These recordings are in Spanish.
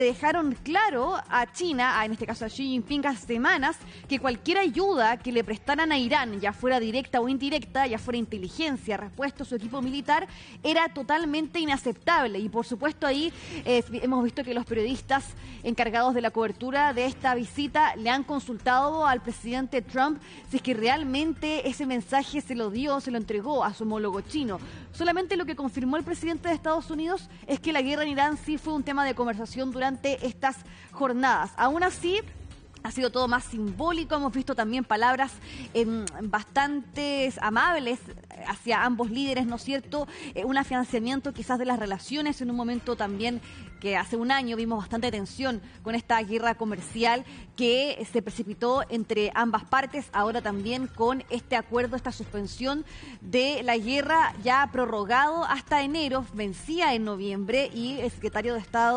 dejaron claro a China, en este caso a Xi Jinping, hace semanas, que cualquier ayuda que le prestaran a Irán, ya fuera directa o indirecta, ya fuera inteligencia, repuesto, su equipo militar, era totalmente inaceptable. Y por supuesto ahí hemos visto que los periodistas encargados de la cobertura de esta visita le han consultado al presidente Trump si es que realmente ese mensaje se lo entregó a su homólogo chino. Solamente lo que confirmó el presidente de Estados Unidos es que la guerra en Irán sí fue un tema de conversación durante estas jornadas. Aún así, ha sido todo más simbólico. Hemos visto también palabras bastante amables hacia ambos líderes, ¿no es cierto? Un afianzamiento quizás de las relaciones en un momento también que hace un año vimos bastante tensión con esta guerra comercial que se precipitó entre ambas partes. Ahora también con este acuerdo, esta suspensión de la guerra ya prorrogado hasta enero, vencía en noviembre, y el secretario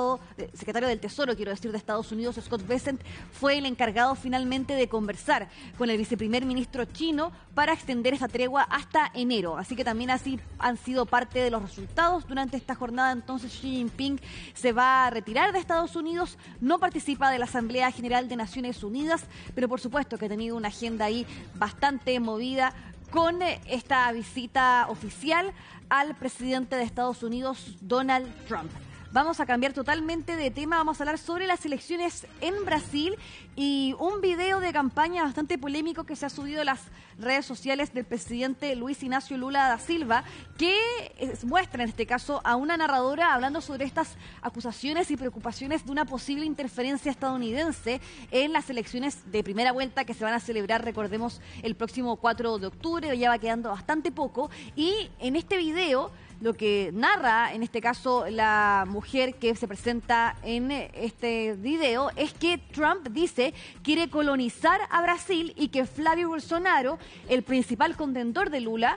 del Tesoro, quiero decir, de Estados Unidos, Scott Bessent, fue el encargado finalmente de conversar con el viceprimer ministro chino para extender esta tregua hasta enero. Así que también así han sido parte de los resultados durante esta jornada. Entonces Xi Jinping se va a retirar de Estados Unidos, no participa de la Asamblea General de Naciones Unidas, pero por supuesto que ha tenido una agenda ahí bastante movida con esta visita oficial al presidente de Estados Unidos, Donald Trump. Vamos a cambiar totalmente de tema, vamos a hablar sobre las elecciones en Brasil y un video de campaña bastante polémico que se ha subido a las redes sociales del presidente Luis Inácio Lula da Silva, que muestra en este caso a una narradora hablando sobre estas acusaciones y preocupaciones de una posible interferencia estadounidense en las elecciones de primera vuelta que se van a celebrar, recordemos, el próximo 4 de octubre, ya va quedando bastante poco, y en este video lo que narra, en este caso, la mujer que se presenta en este video, es que Trump dice quiere colonizar a Brasil y que Flavio Bolsonaro, el principal contendor de Lula,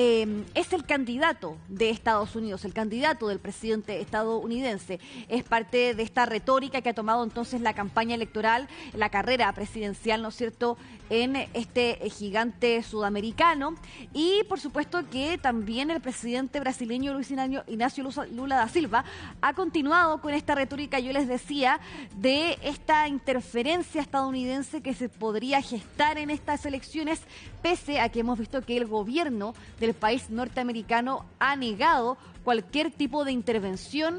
es el candidato de Estados Unidos, el candidato del presidente estadounidense. Es parte de esta retórica que ha tomado entonces la campaña electoral, la carrera presidencial, ¿no es cierto?, en este gigante sudamericano. Y por supuesto que también el presidente brasileño Luis Inácio Lula da Silva ha continuado con esta retórica, yo les decía, de esta interferencia estadounidense que se podría gestar en estas elecciones, pese a que hemos visto que el gobierno del país norteamericano ha negado cualquier tipo de intervención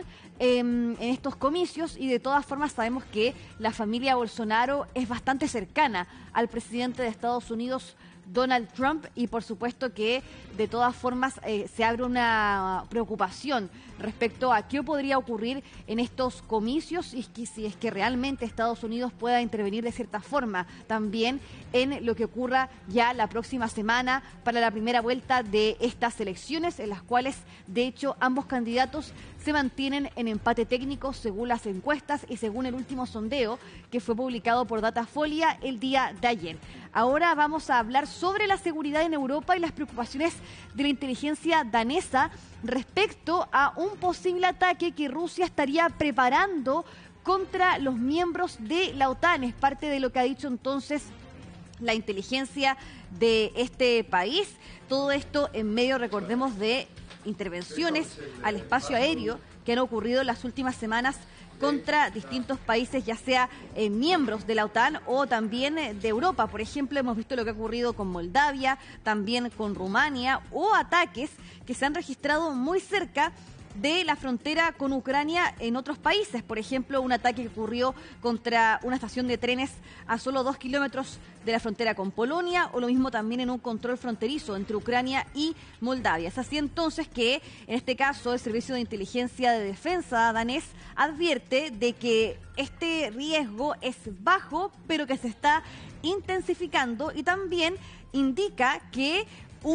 en estos comicios, y de todas formas sabemos que la familia Bolsonaro es bastante cercana al presidente de Estados Unidos, Donald Trump, y por supuesto que de todas formas se abre una preocupación respecto a qué podría ocurrir en estos comicios y si es que realmente Estados Unidos pueda intervenir de cierta forma también en lo que ocurra ya la próxima semana para la primera vuelta de estas elecciones, en las cuales de hecho ambos candidatos se mantienen en empate técnico según las encuestas y según el último sondeo que fue publicado por Datafolia el día de ayer. Ahora vamos a hablar sobre la seguridad en Europa y las preocupaciones de la inteligencia danesa respecto a un posible ataque que Rusia estaría preparando contra los miembros de la OTAN. Es parte de lo que ha dicho entonces la inteligencia de este país. Todo esto en medio, recordemos, de intervenciones al espacio aéreo que han ocurrido en las últimas semanas contra distintos países, ya sea miembros de la OTAN o también de Europa. Por ejemplo, hemos visto lo que ha ocurrido con Moldavia, también con Rumania, o ataques que se han registrado muy cerca de la frontera con Ucrania en otros países. Por ejemplo, un ataque que ocurrió contra una estación de trenes a solo 2 kilómetros de la frontera con Polonia, o lo mismo también en un control fronterizo entre Ucrania y Moldavia. Es así entonces que, en este caso, el Servicio de Inteligencia de Defensa danés advierte de que este riesgo es bajo, pero que se está intensificando, y también indica que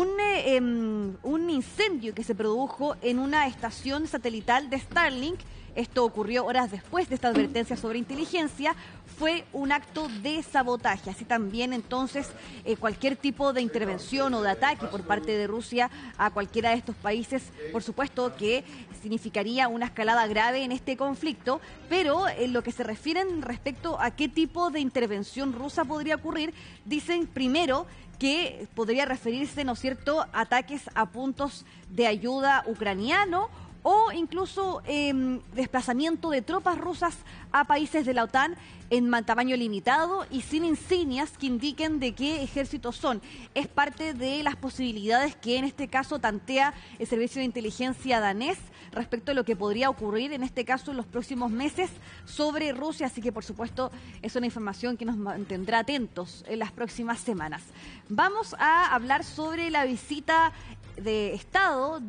un incendio que se produjo en una estación satelital de Starlink, esto ocurrió horas después de esta advertencia sobre inteligencia, fue un acto de sabotaje. Así también entonces cualquier tipo de intervención o de ataque por parte de Rusia a cualquiera de estos países, por supuesto que significaría una escalada grave en este conflicto, pero en lo que se refieren respecto a qué tipo de intervención rusa podría ocurrir, dicen primero que podría referirse, ¿no es cierto?, ataques a puntos de ayuda ucraniano o incluso desplazamiento de tropas rusas a países de la OTAN en tamaño limitado y sin insignias que indiquen de qué ejércitos son. Es parte de las posibilidades que en este caso tantea el Servicio de Inteligencia danés respecto a lo que podría ocurrir en este caso en los próximos meses sobre Rusia, así que por supuesto es una información que nos mantendrá atentos en las próximas semanas. Vamos a hablar sobre la visita de Estado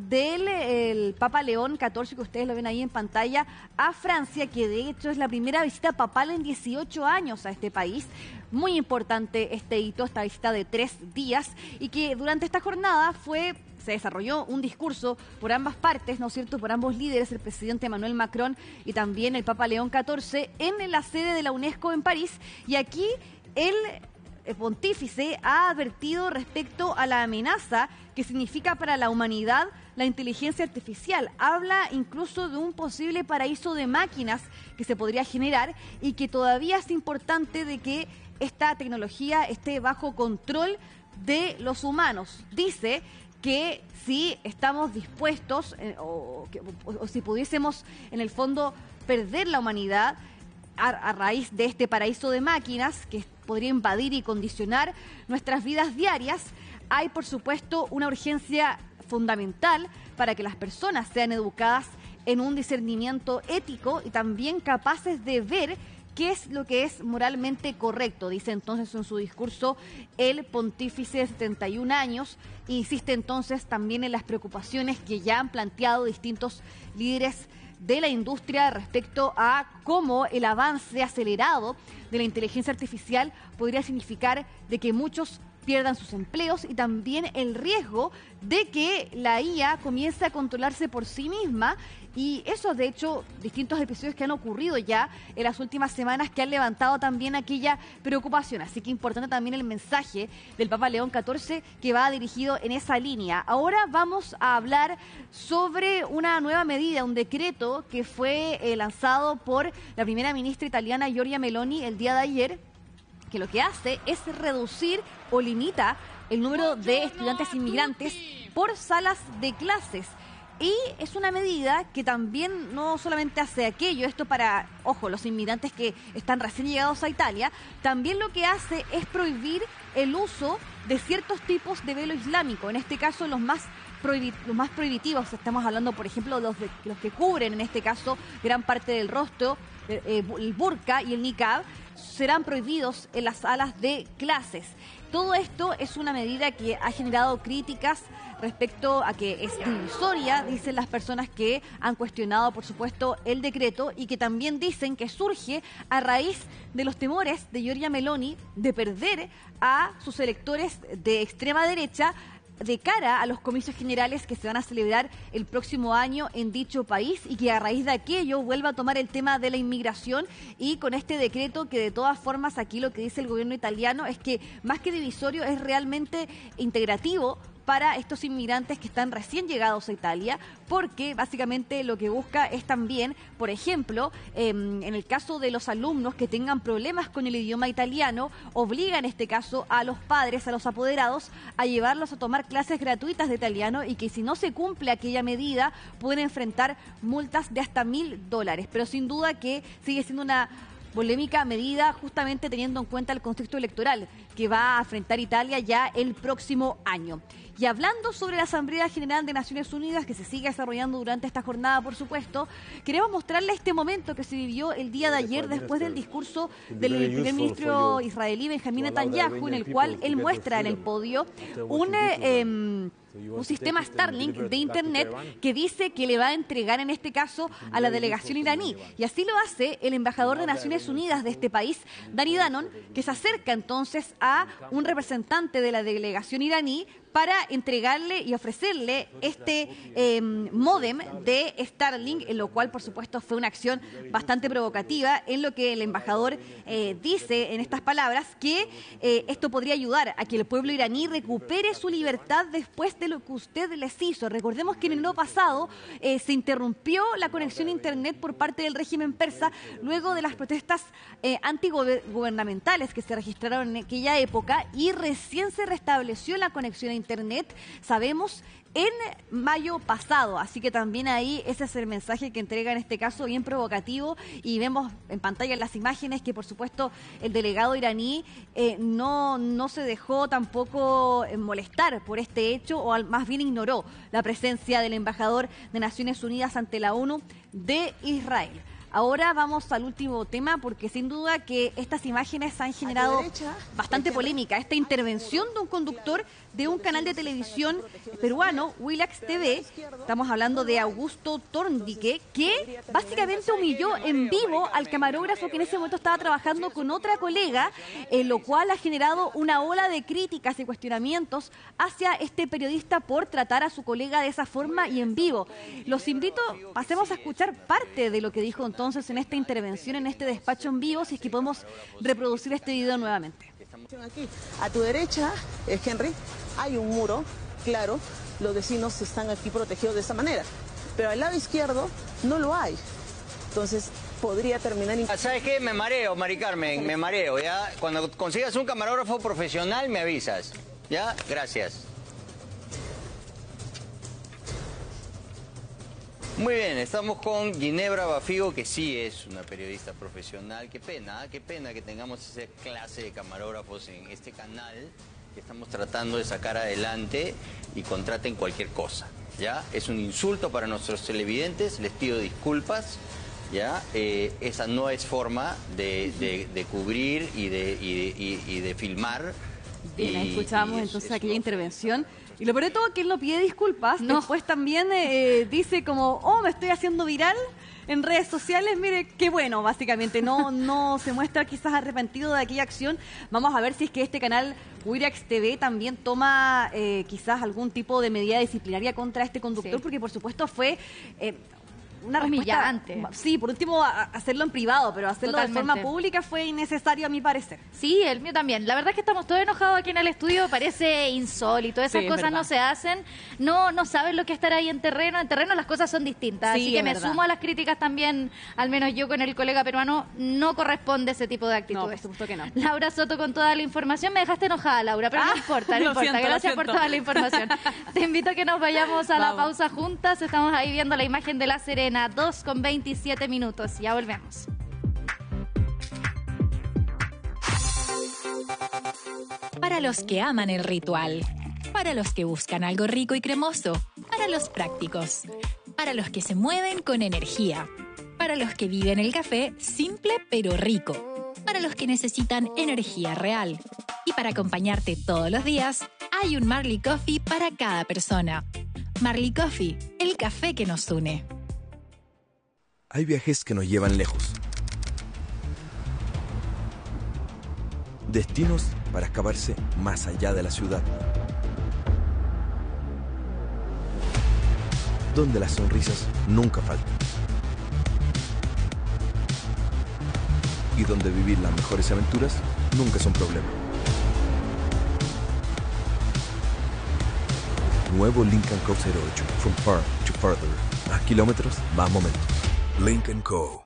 del Papa León XIV, que ustedes lo ven ahí en pantalla, a Francia, que de hecho es la primera visita papal en 18 años a este país. Muy importante este hito, esta visita de 3 días, y que durante esta jornada se desarrolló un discurso por ambas partes, ¿no es cierto?, por ambos líderes, el presidente Emmanuel Macron y también el Papa León XIV, en la sede de la UNESCO en París, y aquí el pontífice ha advertido respecto a la amenaza que significa para la humanidad la inteligencia artificial. Habla incluso de un posible paraíso de máquinas que se podría generar y que todavía es importante de que esta tecnología esté bajo control de los humanos. Dice que si estamos dispuestos o si pudiésemos en el fondo perder la humanidad a raíz de este paraíso de máquinas que podría invadir y condicionar nuestras vidas diarias, hay por supuesto una urgencia fundamental para que las personas sean educadas en un discernimiento ético y también capaces de ver qué es lo que es moralmente correcto, dice entonces en su discurso el pontífice de 71 años, e insiste entonces también en las preocupaciones que ya han planteado distintos líderes de la industria respecto a cómo el avance acelerado de la inteligencia artificial podría significar de que muchos pierdan sus empleos y también el riesgo de que la IA comience a controlarse por sí misma. Y eso, de hecho, distintos episodios que han ocurrido ya en las últimas semanas que han levantado también aquella preocupación. Así que importante también el mensaje del Papa León XIV que va dirigido en esa línea. Ahora vamos a hablar sobre una nueva medida, un decreto que fue lanzado por la primera ministra italiana Giorgia Meloni el día de ayer, que lo que hace es reducir o limita el número de estudiantes inmigrantes por salas de clases. Y es una medida que también no solamente hace aquello, esto para, ojo, los inmigrantes que están recién llegados a Italia, también lo que hace es prohibir el uso de ciertos tipos de velo islámico, en este caso los más prohibitivos. Estamos hablando, por ejemplo, los que cubren, en este caso, gran parte del rostro, el burka y el niqab, serán prohibidos en las salas de clases. Todo esto es una medida que ha generado críticas respecto a que es divisoria, dicen las personas que han cuestionado, por supuesto, el decreto y que también dicen que surge a raíz de los temores de Giorgia Meloni de perder a sus electores de extrema derecha de cara a los comicios generales que se van a celebrar el próximo año en dicho país y que a raíz de aquello vuelva a tomar el tema de la inmigración y con este decreto que de todas formas aquí lo que dice el gobierno italiano es que más que divisorio es realmente integrativo para estos inmigrantes que están recién llegados a Italia, porque básicamente lo que busca es también, por ejemplo, en el caso de los alumnos que tengan problemas con el idioma italiano, obliga en este caso a los padres, a los apoderados, a llevarlos a tomar clases gratuitas de italiano y que si no se cumple aquella medida pueden enfrentar multas de hasta $1.000. Pero sin duda que sigue siendo una polémica medida justamente teniendo en cuenta el contexto electoral que va a enfrentar Italia ya el próximo año. Y hablando sobre la Asamblea General de Naciones Unidas que se sigue desarrollando durante esta jornada, por supuesto, queremos mostrarle este momento que se vivió el día de ayer después del discurso del primer ministro israelí Benjamín Netanyahu, en el cual él muestra en el podio un sistema Starlink de Internet que dice que le va a entregar en este caso a la delegación iraní. Y así lo hace el embajador de Naciones Unidas de este país, Danny Danon, que se acerca entonces a un representante de la delegación iraní para entregarle y ofrecerle este módem de Starlink, en lo cual, por supuesto, fue una acción bastante provocativa, en lo que el embajador dice en estas palabras que esto podría ayudar a que el pueblo iraní recupere su libertad después de lo que usted les hizo. Recordemos que en el año pasado se interrumpió la conexión a Internet por parte del régimen persa luego de las protestas antigubernamentales que se registraron en aquella época y recién se restableció la conexión a internet, sabemos, en mayo pasado. Así que también ahí ese es el mensaje que entrega en este caso, bien provocativo, y vemos en pantalla las imágenes que por supuesto el delegado iraní no se dejó tampoco molestar por este hecho, o más bien ignoró la presencia del embajador de Naciones Unidas ante la ONU de Israel. Ahora vamos al último tema, porque sin duda que estas imágenes han generado bastante polémica. Esta intervención de un conductor de un canal de televisión peruano, Willax TV, estamos hablando de Augusto Torndique, que básicamente humilló en vivo al camarógrafo que en ese momento estaba trabajando con otra colega, lo cual ha generado una ola de críticas y cuestionamientos hacia este periodista por tratar a su colega de esa forma y en vivo. Los invito, pasemos a escuchar parte de lo que dijo entonces en esta intervención, en este despacho en vivo, si es que podemos reproducir este video nuevamente. Aquí, a tu derecha, Henry, hay un muro, claro, los vecinos están aquí protegidos de esta manera, pero al lado izquierdo no lo hay, entonces podría terminar... ¿Sabes qué? Me mareo, Mari Carmen, me mareo, ¿ya? Cuando consigas un camarógrafo profesional me avisas, ¿ya? Gracias. Muy bien, estamos con Ginebra Bafigo, que sí es una periodista profesional. Qué pena que tengamos esa clase de camarógrafos en este canal que estamos tratando de sacar adelante y contraten cualquier cosa, ¿ya? Es un insulto para nuestros televidentes, les pido disculpas, ¿ya? Esa no es forma de cubrir y de filmar. Bien, ahí escuchábamos entonces aquella intervención. Y lo peor de todo que él no pide disculpas, después también dice como, oh, me estoy haciendo viral en redes sociales. Mire, qué bueno, básicamente, no se muestra quizás arrepentido de aquella acción. Vamos a ver si es que este canal Willax TV también toma quizás algún tipo de medida disciplinaria contra este conductor, sí, porque por supuesto fue... una humillante. Sí, por último hacerlo en privado, pero hacerlo de forma pública fue innecesario a mi parecer. Sí, el mío también. La verdad es que estamos todos enojados aquí en el estudio, parece insólito, esas cosas no se hacen, no saben lo que es estar ahí en terreno las cosas son distintas, sí, así que me sumo a las críticas también, al menos yo con el colega peruano, no corresponde ese tipo de actitudes. No, por supuesto que no. Laura Soto con toda la información, me dejaste enojada, Laura, pero no importa, gracias por toda la información. Te invito a que nos vayamos a la pausa juntas, estamos ahí viendo la imagen de La Serena, 2:27, ya volvemos. Para los que aman el ritual, para los que buscan algo rico y cremoso, para los prácticos, para los que se mueven con energía, para los que viven el café simple pero rico, para los que necesitan energía real. Y para acompañarte todos los días, hay un Marley Coffee para cada persona. Marley Coffee, el café que nos une. Hay viajes que nos llevan lejos. Destinos para escaparse más allá de la ciudad. Donde las sonrisas nunca faltan. Y donde vivir las mejores aventuras nunca es un problema. Nuevo Lincoln Co. 08. From far to further. Más kilómetros, más momentos. Lincoln Co.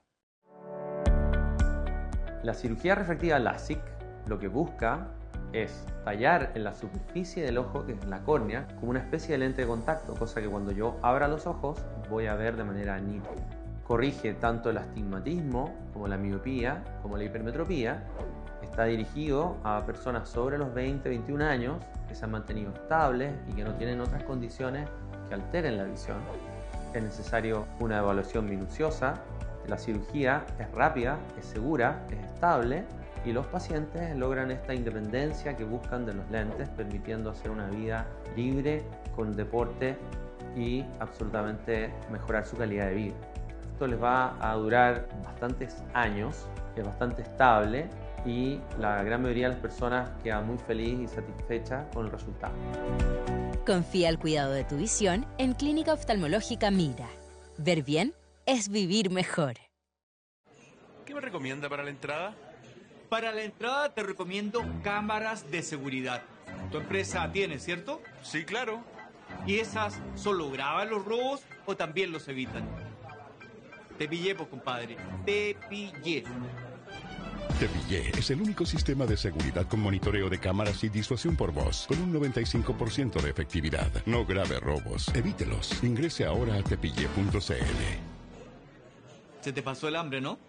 La cirugía refractiva LASIK lo que busca es tallar en la superficie del ojo, que es la córnea, como una especie de lente de contacto, cosa que cuando yo abra los ojos voy a ver de manera nítida. Corrige tanto el astigmatismo como la miopía, como la hipermetropía. Está dirigido a personas sobre los 20-21 años que se han mantenido estables y que no tienen otras condiciones que alteren la visión. Es necesario una evaluación minuciosa. La cirugía es rápida, es segura, es estable y los pacientes logran esta independencia que buscan de los lentes, permitiendo hacer una vida libre, con deporte y absolutamente mejorar su calidad de vida. Esto les va a durar bastantes años, es bastante estable y la gran mayoría de las personas queda muy feliz y satisfecha con el resultado. Confía el cuidado de tu visión en Clínica Oftalmológica Mira. Ver bien es vivir mejor. ¿Qué me recomienda para la entrada? Para la entrada te recomiendo cámaras de seguridad. Tu empresa tiene, ¿cierto? Sí, claro. ¿Y esas solo graban los robos o también los evitan? Te pillé, pues, compadre. Te pillé. Tepillé es el único sistema de seguridad con monitoreo de cámaras y disuasión por voz, con un 95% de efectividad. No grave robos, evítelos. Ingrese ahora a tepillé.cl. Se te pasó el hambre, ¿no?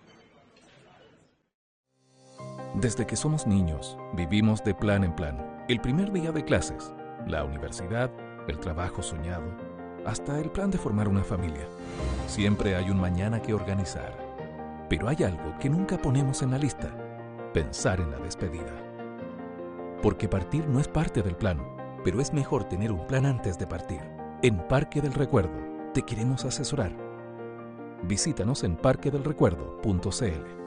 Desde que somos niños, vivimos de plan en plan. El primer día de clases, la universidad, el trabajo soñado, hasta el plan de formar una familia. Siempre hay un mañana que organizar. Pero hay algo que nunca ponemos en la lista: pensar en la despedida. Porque partir no es parte del plan, pero es mejor tener un plan antes de partir. En Parque del Recuerdo te queremos asesorar. Visítanos en parquedelrecuerdo.cl.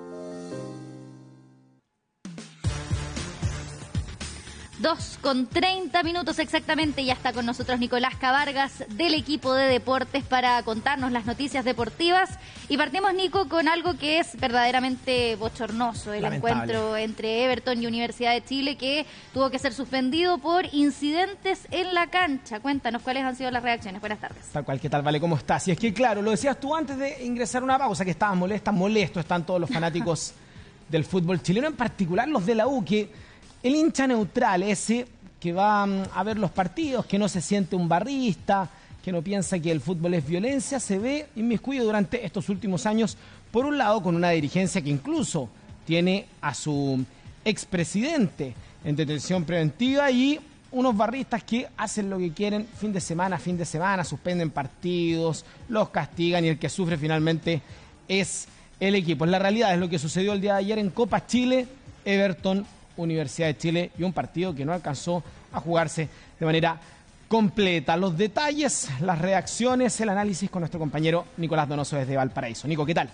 2:30 exactamente, ya está con nosotros Nicolás Cabargas del equipo de deportes para contarnos las noticias deportivas. Y partimos, Nico, con algo que es verdaderamente bochornoso: el encuentro entre Everton y Universidad de Chile, que tuvo que ser suspendido por incidentes en la cancha. Cuéntanos cuáles han sido las reacciones. Buenas tardes. Tal cual, ¿qué tal, Vale? ¿Cómo estás? Y es que, claro, lo decías tú antes de ingresar a una pausa, que estaban molestos están todos los fanáticos del fútbol chileno, en particular los de la U, que el hincha neutral, ese que va a ver los partidos, que no se siente un barrista, que no piensa que el fútbol es violencia, se ve inmiscuido durante estos últimos años, por un lado, con una dirigencia que incluso tiene a su expresidente en detención preventiva, y unos barristas que hacen lo que quieren fin de semana, suspenden partidos, los castigan, y el que sufre finalmente es el equipo. En la realidad es lo que sucedió el día de ayer en Copa Chile, Everton Universidad de Chile, y un partido que no alcanzó a jugarse de manera completa. Los detalles, las reacciones, el análisis con nuestro compañero Nicolás Donoso desde Valparaíso. Nico, ¿qué tal?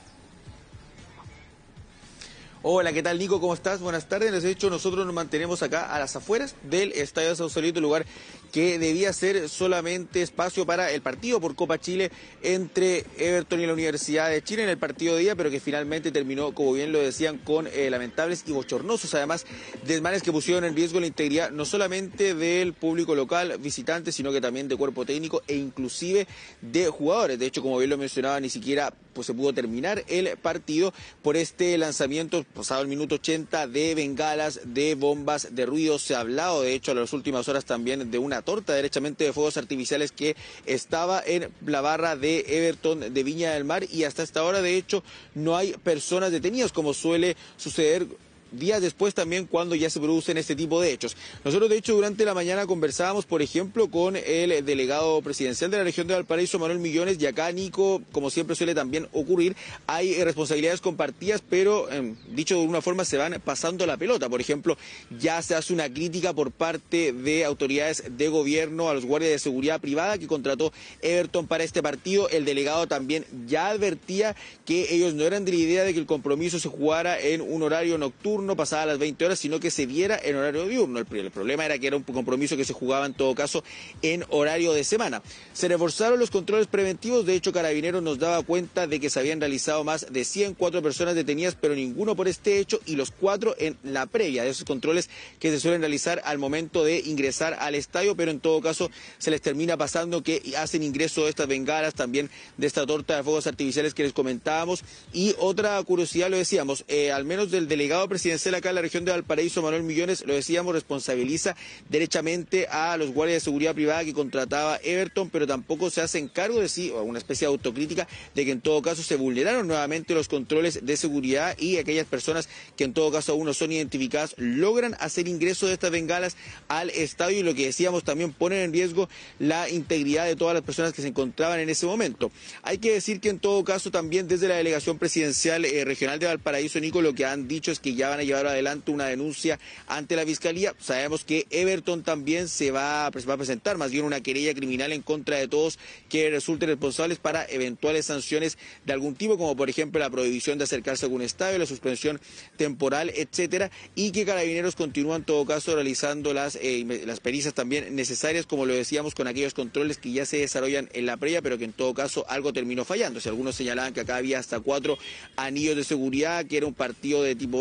Hola, ¿qué tal, Nico? ¿Cómo estás? Buenas tardes. De hecho, nosotros nos mantenemos acá a las afueras del Estadio de Sausalito, lugar que debía ser solamente espacio para el partido por Copa Chile entre Everton y la Universidad de Chile en el partido de día, pero que finalmente terminó, como bien lo decían, con lamentables y bochornosos, además, desmanes que pusieron en riesgo la integridad no solamente del público local visitante, sino que también de cuerpo técnico e inclusive de jugadores. De hecho, como bien lo mencionaba, ni siquiera se pudo terminar el partido por este lanzamiento pasado el minuto 80 de bengalas, de bombas, de ruidos. Se ha hablado, de hecho, en las últimas horas también de una torta derechamente de fuegos artificiales que estaba en la barra de Everton de Viña del Mar, y hasta esta hora, de hecho, no hay personas detenidas, como suele suceder días después también cuando ya se producen este tipo de hechos. Nosotros, de hecho, durante la mañana conversábamos, por ejemplo, con el delegado presidencial de la región de Valparaíso, Manuel Millones, y acá, Nico, como siempre suele también ocurrir, hay responsabilidades compartidas, pero, dicho de alguna forma, se van pasando la pelota. Por ejemplo, ya se hace una crítica por parte de autoridades de gobierno a los guardias de seguridad privada que contrató Everton para este partido. El delegado también ya advertía que ellos no eran de la idea de que el compromiso se jugara en un horario nocturno, pasada las 20 horas, sino que se diera en horario diurno. El problema era que era un compromiso que se jugaba en todo caso en horario de semana. Se reforzaron los controles preventivos. De hecho, Carabineros nos daba cuenta de que se habían realizado más de 104 personas detenidas, pero ninguno por este hecho, y los 4 en la previa de esos controles que se suelen realizar al momento de ingresar al estadio, pero en todo caso se les termina pasando que hacen ingreso de estas bengalas, también de esta torta de fuegos artificiales que les comentábamos. Y otra curiosidad, lo decíamos, al menos del delegado presidencial acá en la región de Valparaíso, Manuel Millones, lo decíamos, responsabiliza derechamente a los guardias de seguridad privada que contrataba Everton, pero tampoco se hacen cargo de sí, o una especie de autocrítica, de que en todo caso se vulneraron nuevamente los controles de seguridad, y aquellas personas que en todo caso aún no son identificadas logran hacer ingreso de estas bengalas al estadio, y lo que decíamos, también ponen en riesgo la integridad de todas las personas que se encontraban en ese momento. Hay que decir que en todo caso también desde la delegación presidencial regional de Valparaíso, Nico, lo que han dicho es que ya van a llevar adelante una denuncia ante la Fiscalía. Sabemos que Everton también se va a presentar más bien una querella criminal en contra de todos que resulten responsables para eventuales sanciones de algún tipo, como por ejemplo la prohibición de acercarse a algún estadio, la suspensión temporal, etcétera, y que Carabineros continúa en todo caso realizando las pericias también necesarias, como lo decíamos, con aquellos controles que ya se desarrollan en la previa, pero que en todo caso algo terminó fallando. Si algunos señalaban que acá había hasta 4 anillos de seguridad, que era un partido de tipo B, por tanto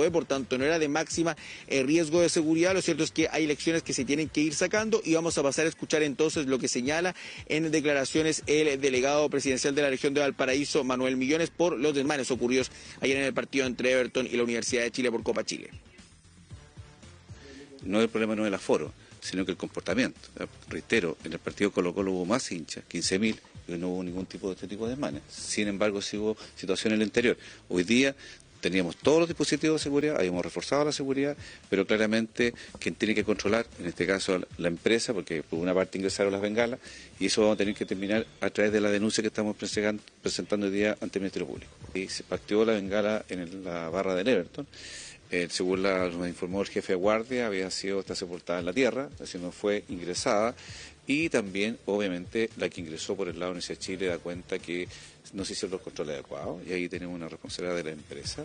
cuanto no era de máxima riesgo de seguridad. Lo cierto es que hay lecciones que se tienen que ir sacando y vamos a pasar a escuchar entonces lo que señala en declaraciones el delegado presidencial de la región de Valparaíso, Manuel Millones, por los desmanes ocurridos ayer en el partido entre Everton y la Universidad de Chile por Copa Chile. No, el problema no es el aforo, sino que el comportamiento. Reitero, en el partido Colo-Colo hubo más hinchas, 15.000, y no hubo ningún tipo de este tipo de desmanes. Sin embargo, sí hubo situación en el interior. Hoy día teníamos todos los dispositivos de seguridad, habíamos reforzado la seguridad, pero claramente quien tiene que controlar, en este caso la empresa, porque por una parte ingresaron las bengalas, y eso vamos a tener que terminar a través de la denuncia que estamos presentando hoy día ante el Ministerio Público. Y se partió la bengala en la barra de Everton. Según nos informó el jefe de guardia, había sido está sepultada en la tierra, así no fue ingresada, y también, obviamente, la que ingresó por el lado de la Universidad de Chile da cuenta que no se hicieron los controles adecuados, y ahí tenemos una responsabilidad de la empresa.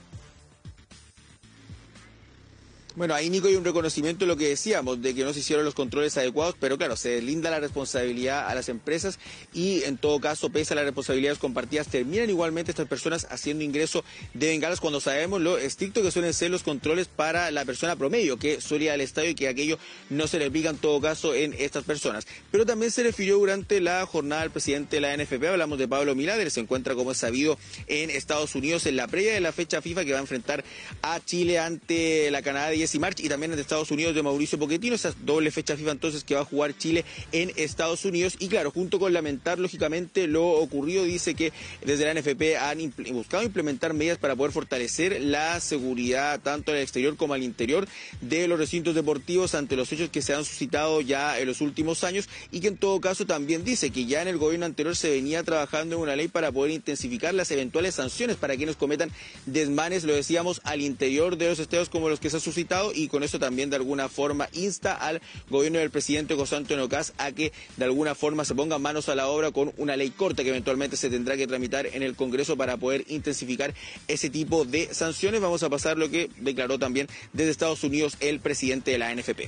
Bueno, ahí, Nico, hay un reconocimiento de lo que decíamos, de que no se hicieron los controles adecuados, pero claro, se deslinda la responsabilidad a las empresas y en todo caso, pese a las responsabilidades compartidas, terminan igualmente estas personas haciendo ingreso de bengalas cuando sabemos lo estricto que suelen ser los controles para la persona promedio que suele ir al estadio y que aquello no se le aplica en todo caso en estas personas. Pero también se refirió durante la jornada al presidente de la NFP, hablamos de Pablo Milad, se encuentra, como es sabido, en Estados Unidos en la previa de la fecha FIFA que va a enfrentar a Chile ante la Canadá de Jesse March y también ante Estados Unidos de Mauricio Pochettino, esa doble fecha FIFA entonces que va a jugar Chile en Estados Unidos. Y claro, junto con lamentar lógicamente lo ocurrido, dice que desde la NFP han buscado implementar medidas para poder fortalecer la seguridad tanto al exterior como al interior de los recintos deportivos ante los hechos que se han suscitado ya en los últimos años, y que en todo caso también dice que ya en el gobierno anterior se venía trabajando en una ley para poder intensificar las eventuales sanciones para quienes cometan desmanes, lo decíamos, al interior de los estadios como los que se han suscitado, y con eso también de alguna forma insta al gobierno del presidente José Antonio Kast a que de alguna forma se pongan manos a la obra con una ley corta que eventualmente se tendrá que tramitar en el Congreso para poder intensificar ese tipo de sanciones. Vamos a pasar lo que declaró también desde Estados Unidos el presidente de la NFP.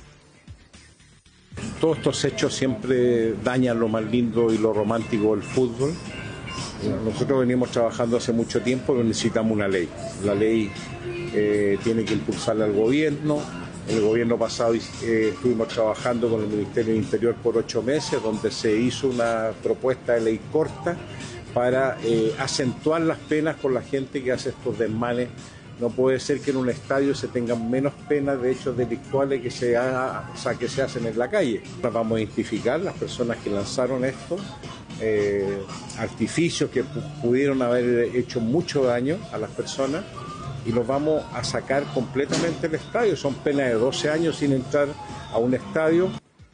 Todos estos hechos siempre dañan lo más lindo y lo romántico del fútbol. Nosotros venimos trabajando hace mucho tiempo, pero necesitamos una ley. La ley tiene que impulsarla al gobierno. El gobierno pasado estuvimos trabajando con el Ministerio del Interior por 8 meses, donde se hizo una propuesta de ley corta para acentuar las penas con la gente que hace estos desmanes. No puede ser que en un estadio se tengan menos penas de hechos delictuales que se hacen en la calle. Vamos a identificar las personas que lanzaron esto, artificios que pudieron haber hecho mucho daño a las personas, y los vamos a sacar completamente del estadio. Son penas de 12 años sin entrar a un estadio.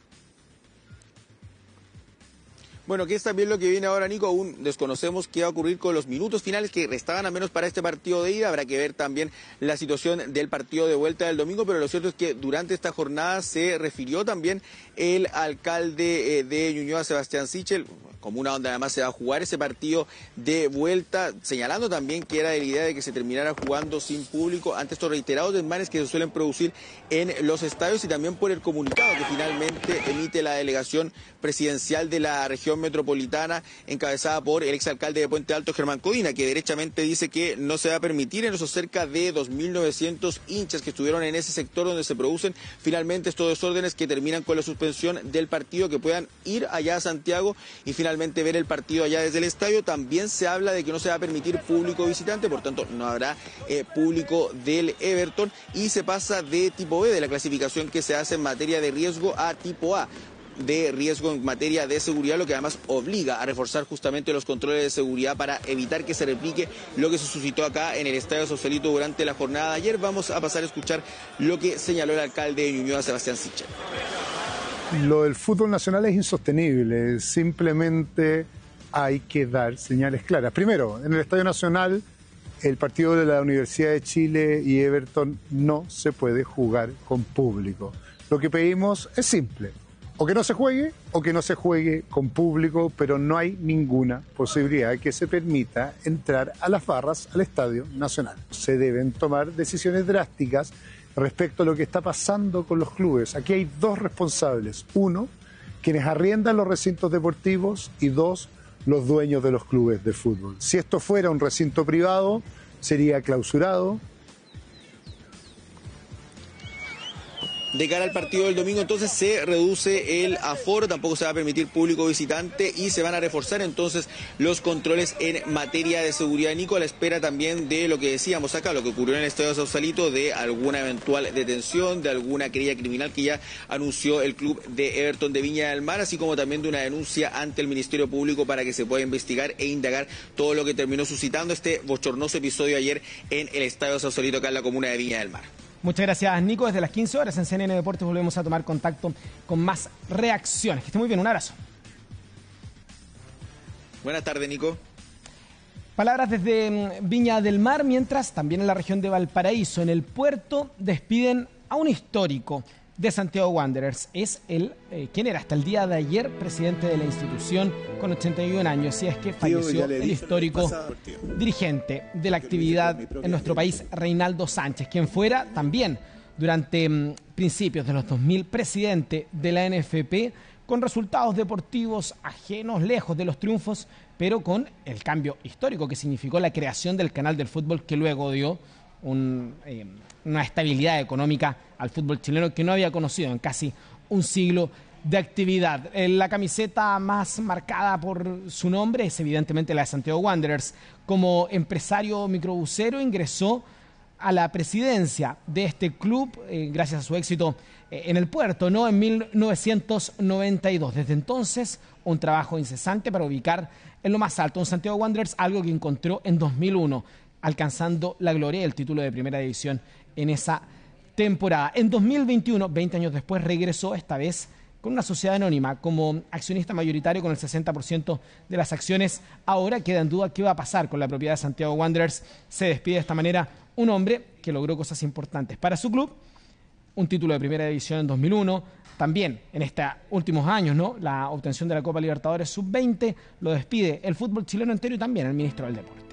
Bueno, que es también lo que viene ahora, Nico. Aún desconocemos qué va a ocurrir con los minutos finales que restaban a menos para este partido de ida. Habrá que ver también la situación del partido de vuelta del domingo, pero lo cierto es que durante esta jornada se refirió también el alcalde de Ñuñoa, Sebastián Sichel, comuna donde además se va a jugar ese partido de vuelta, señalando también que era de la idea de que se terminara jugando sin público ante estos reiterados desmanes que se suelen producir en los estadios, y también por el comunicado que finalmente emite la delegación presidencial de la región metropolitana encabezada por el exalcalde de Puente Alto, Germán Codina, que derechamente dice que no se va a permitir en esos cerca de 2.900 hinchas que estuvieron en ese sector donde se producen finalmente estos desórdenes que terminan con la suspensión del partido, que puedan ir allá a Santiago y finalmente ver el partido allá desde el estadio. También se habla de que no se va a permitir público visitante, por tanto no habrá público del Everton, y se pasa de tipo B de la clasificación que se hace en materia de riesgo a tipo A de riesgo en materia de seguridad, lo que además obliga a reforzar justamente los controles de seguridad para evitar que se replique lo que se suscitó acá en el Estadio Sausalito durante la jornada de ayer. Vamos a pasar a escuchar lo que señaló el alcalde de Ñuñoa, Sebastián Sichel. Lo del fútbol nacional es insostenible, simplemente hay que dar señales claras. Primero, en el Estadio Nacional, el partido de la Universidad de Chile y Everton no se puede jugar con público. Lo que pedimos es simple: o que no se juegue o que no se juegue con público, pero no hay ninguna posibilidad que se permita entrar a las barras al Estadio Nacional. Se deben tomar decisiones drásticas respecto a lo que está pasando con los clubes. Aquí hay dos responsables: uno, quienes arriendan los recintos deportivos, y dos, los dueños de los clubes de fútbol. Si esto fuera un recinto privado, sería clausurado, de cara al partido del domingo. Entonces se reduce el aforo, tampoco se va a permitir público visitante y se van a reforzar entonces los controles en materia de seguridad, Nico, a la espera también de lo que decíamos acá, lo que ocurrió en el estadio Sausalito, de alguna eventual detención, de alguna querella criminal que ya anunció el club de Everton de Viña del Mar, así como también de una denuncia ante el Ministerio Público para que se pueda investigar e indagar todo lo que terminó suscitando este bochornoso episodio ayer en el estadio Sausalito, acá en la comuna de Viña del Mar. Muchas gracias, Nico. Desde las 15 horas en CNN Deportes volvemos a tomar contacto con más reacciones. Que esté muy bien, un abrazo. Buenas tardes, Nico. Palabras desde Viña del Mar, mientras también en la región de Valparaíso, en el puerto, despiden a un histórico de Santiago Wanderers. Es quien era hasta el día de ayer presidente de la institución con 81 años, y es que falleció el histórico dirigente de la actividad en nuestro país, Reinaldo Sánchez, quien fuera también durante principios de los 2000 presidente de la NFP, con resultados deportivos ajenos, lejos de los triunfos, pero con el cambio histórico que significó la creación del canal del fútbol, que luego dio una estabilidad económica al fútbol chileno que no había conocido en casi un siglo de actividad. La camiseta más marcada por su nombre es evidentemente la de Santiago Wanderers. Como empresario microbusero ingresó a la presidencia de este club gracias a su éxito en el puerto, ¿no? En 1992. Desde entonces, un trabajo incesante para ubicar en lo más alto un Santiago Wanderers, algo que encontró en 2001, alcanzando la gloria del título de primera división en esa temporada. En 2021, 20 años después, regresó esta vez con una sociedad anónima como accionista mayoritario con el 60% de las acciones. Ahora queda en duda qué va a pasar con la propiedad de Santiago Wanderers. Se despide de esta manera un hombre que logró cosas importantes para su club, un título de primera división en 2001, también en estos últimos años, ¿no?, la obtención de la Copa Libertadores Sub-20. Lo despide el fútbol chileno entero y también el ministro del Deporte.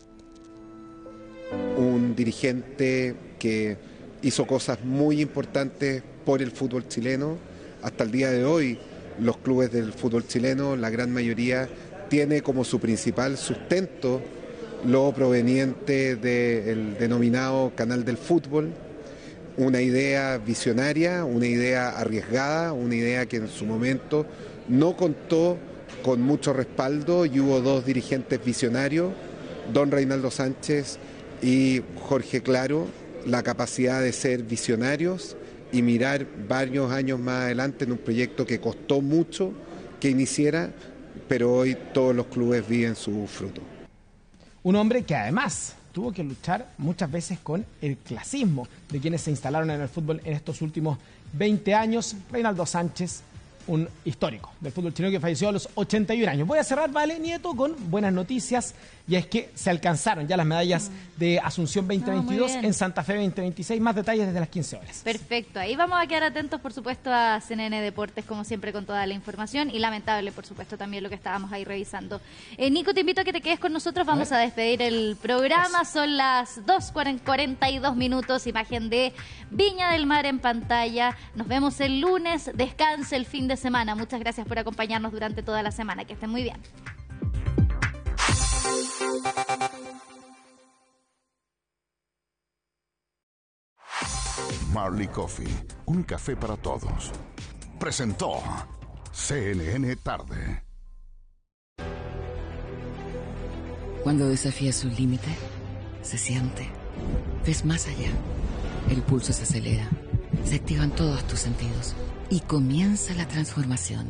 Un dirigente que hizo cosas muy importantes por el fútbol chileno. Hasta el día de hoy, los clubes del fútbol chileno, la gran mayoría, tiene como su principal sustento lo proveniente del denominado canal del fútbol. Una idea visionaria, una idea arriesgada, una idea que en su momento no contó con mucho respaldo, y hubo dos dirigentes visionarios, don Reinaldo Sánchez y Jorge Claro, la capacidad de ser visionarios y mirar varios años más adelante en un proyecto que costó mucho que iniciara, pero hoy todos los clubes viven su fruto. Un hombre que además tuvo que luchar muchas veces con el clasismo de quienes se instalaron en el fútbol en estos últimos 20 años. Reinaldo Sánchez, un histórico del fútbol chileno que falleció a los 81 años. Voy a cerrar, Vale, Nieto, con buenas noticias, y es que se alcanzaron ya las medallas de Asunción 2022 en Santa Fe 2026. Más detalles desde las 15 horas. Perfecto, ahí vamos a quedar atentos, por supuesto, a CNN Deportes, como siempre, con toda la información, y lamentable, por supuesto, también lo que estábamos ahí revisando. Nico, te invito a que te quedes con nosotros, vamos a despedir el programa. Son las 2:42, imagen de Viña del Mar en pantalla. Nos vemos el lunes, descanse el fin de semana. Muchas gracias por acompañarnos durante toda la semana, que estén muy bien. Marley Coffee, un café para todos. Presentó CNN Tarde. Cuando desafías un límite, se siente. Ves más allá. El pulso se acelera. Se activan todos tus sentidos. Y comienza la transformación.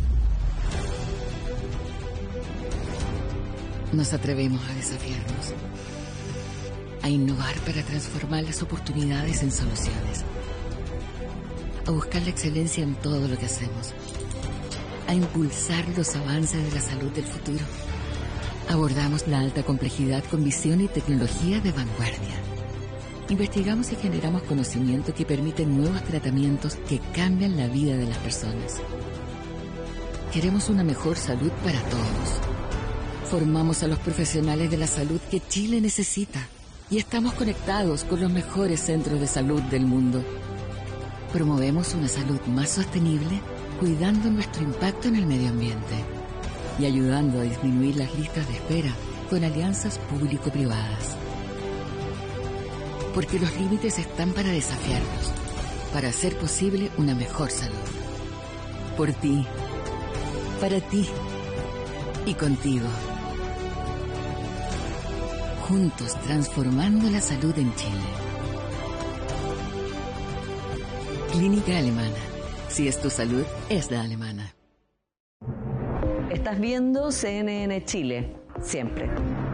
Nos atrevemos a desafiarnos, a innovar para transformar las oportunidades en soluciones, a buscar la excelencia en todo lo que hacemos, a impulsar los avances de la salud del futuro. Abordamos la alta complejidad con visión y tecnología de vanguardia. Investigamos y generamos conocimiento que permiten nuevos tratamientos que cambian la vida de las personas. Queremos una mejor salud para todos. Formamos a los profesionales de la salud que Chile necesita y estamos conectados con los mejores centros de salud del mundo. Promovemos una salud más sostenible, cuidando nuestro impacto en el medio ambiente y ayudando a disminuir las listas de espera con alianzas público-privadas. Porque los límites están para desafiarnos para hacer posible una mejor salud. Por ti, para ti y contigo. Juntos transformando la salud en Chile. Clínica Alemana. Si es tu salud, es la alemana. Estás viendo CNN Chile, siempre.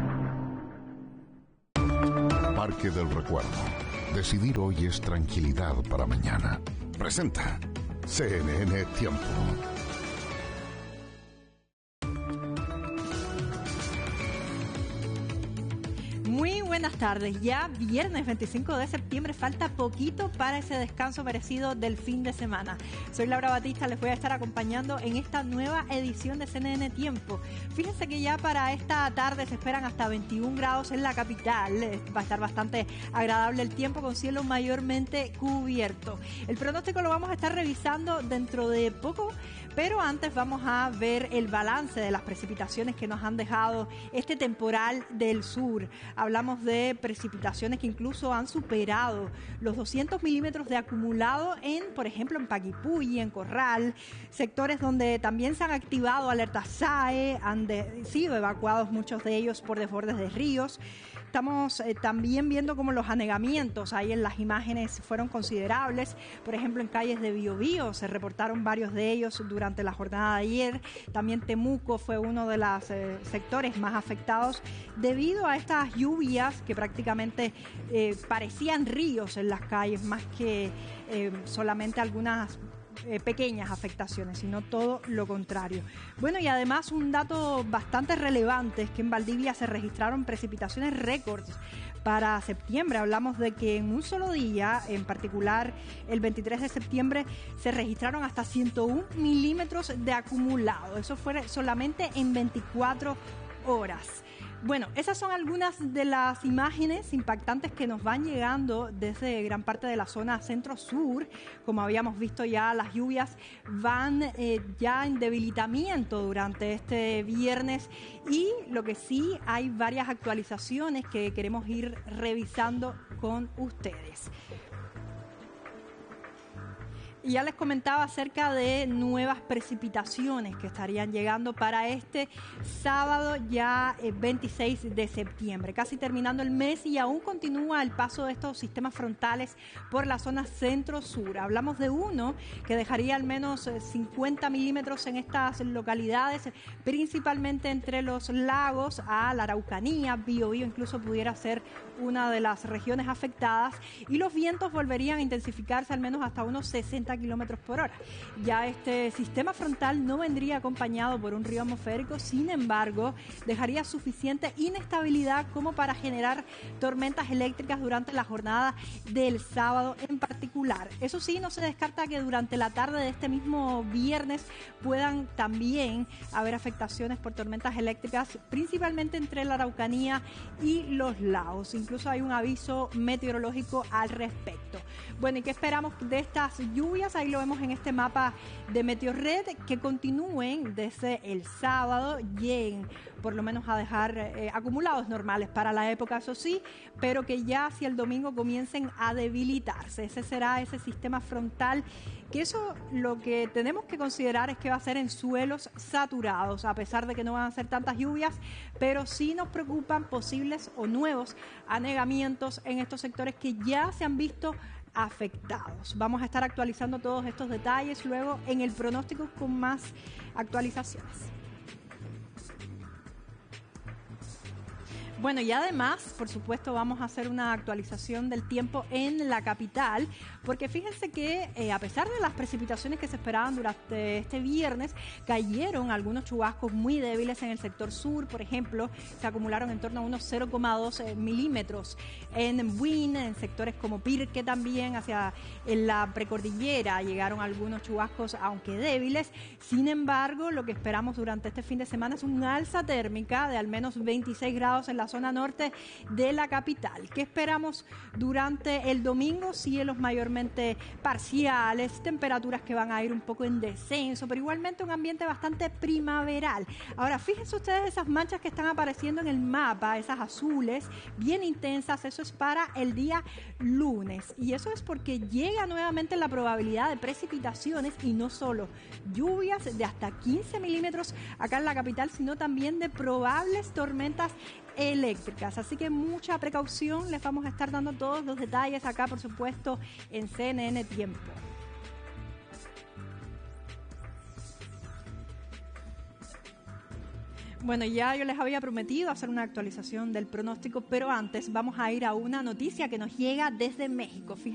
Parque del Recuerdo. Decidir hoy es tranquilidad para mañana. Presenta CNN Tiempo. Muy buenas tardes, ya viernes 25 de septiembre, falta poquito para ese descanso merecido del fin de semana. Soy Laura Batista, les voy a estar acompañando en esta nueva edición de CNN Tiempo. Fíjense que ya para esta tarde se esperan hasta 21 grados en la capital, va a estar bastante agradable el tiempo con cielo mayormente cubierto. El pronóstico lo vamos a estar revisando dentro de poco, pero antes vamos a ver el balance de las precipitaciones que nos han dejado este temporal del sur. Hablamos de precipitaciones que incluso han superado los 200 milímetros de acumulado por ejemplo, en Paquipuy, en Corral, sectores donde también se han activado alertas SAE, han sido evacuados muchos de ellos por desbordes de ríos. Estamos también viendo cómo los anegamientos ahí en las imágenes fueron considerables. Por ejemplo, en calles de Biobío se reportaron varios de ellos durante la jornada de ayer. También Temuco fue uno de los sectores más afectados debido a estas lluvias que prácticamente parecían ríos en las calles, más que solamente algunas pequeñas afectaciones, sino todo lo contrario. Bueno, y además un dato bastante relevante es que en Valdivia se registraron precipitaciones récords para septiembre. Hablamos de que en un solo día, en particular el 23 de septiembre, se registraron hasta 101 milímetros de acumulado. Eso fue solamente en 24 horas. Bueno, esas son algunas de las imágenes impactantes que nos van llegando desde gran parte de la zona centro-sur. Como habíamos visto ya, las lluvias van ya en debilitamiento durante este viernes y lo que sí, hay varias actualizaciones que queremos ir revisando con ustedes. Y ya les comentaba acerca de nuevas precipitaciones que estarían llegando para este sábado ya 26 de septiembre, casi terminando el mes y aún continúa el paso de estos sistemas frontales por la zona centro-sur. Hablamos de uno que dejaría al menos 50 milímetros en estas localidades, principalmente entre los lagos a la Araucanía, Biobío incluso pudiera ser una de las regiones afectadas y los vientos volverían a intensificarse al menos hasta unos 60 kilómetros por hora. Ya este sistema frontal no vendría acompañado por un río atmosférico, sin embargo, dejaría suficiente inestabilidad como para generar tormentas eléctricas durante la jornada del sábado en particular. Eso sí, no se descarta que durante la tarde de este mismo viernes puedan también haber afectaciones por tormentas eléctricas, principalmente entre la Araucanía y los lagos. Incluso hay un aviso meteorológico al respecto. Bueno, ¿y qué esperamos de estas lluvias? Ahí lo vemos en este mapa de Meteorred, que continúen desde el sábado, lleguen por lo menos a dejar acumulados normales para la época, eso sí, pero que ya hacia el domingo comiencen a debilitarse. Ese será ese sistema frontal, que eso lo que tenemos que considerar es que va a ser en suelos saturados, a pesar de que no van a ser tantas lluvias, pero sí nos preocupan posibles o nuevos anegamientos en estos sectores que ya se han visto afectados. Vamos a estar actualizando todos estos detalles luego en el pronóstico con más actualizaciones. Bueno, y además, por supuesto, vamos a hacer una actualización del tiempo en la capital, porque fíjense que a pesar de las precipitaciones que se esperaban durante este viernes, cayeron algunos chubascos muy débiles en el sector sur. Por ejemplo, se acumularon en torno a unos 0,2 milímetros en Buin, en sectores como Pirque también, hacia la precordillera llegaron algunos chubascos, aunque débiles. Sin embargo, lo que esperamos durante este fin de semana es un alza térmica de al menos 26 grados en la la zona norte de la capital. ¿Qué esperamos durante el domingo? Cielos mayormente parciales, temperaturas que van a ir un poco en descenso, pero igualmente un ambiente bastante primaveral. Ahora, fíjense ustedes esas manchas que están apareciendo en el mapa, esas azules, bien intensas, eso es para el día lunes. Y eso es porque llega nuevamente la probabilidad de precipitaciones y no solo lluvias de hasta 15 milímetros acá en la capital, sino también de probables tormentas eléctricas. Así que mucha precaución, les vamos a estar dando todos los detalles acá, por supuesto, en CNN Tiempo. Bueno, ya yo les había prometido hacer una actualización del pronóstico, pero antes vamos a ir a una noticia que nos llega desde México. Fíjense